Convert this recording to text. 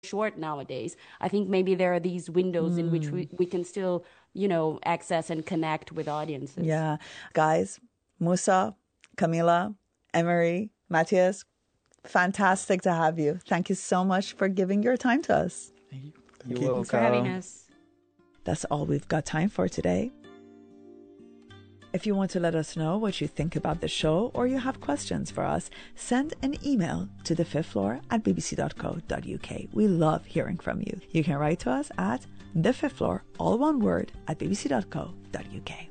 short nowadays. I think maybe there are these windows in which we can still, access and connect with audiences. Yeah. Guys, Musa, Camila, Emery, Matthias, fantastic to have you. Thank you so much for giving your time to us. Thank you. You're welcome. Thanks for having us. That's all we've got time for today. If you want to let us know what you think about the show or you have questions for us, send an email to thefifthfloor@bbc.co.uk. We love hearing from you. You can write to us at thefifthfloor, all one word, @bbc.co.uk.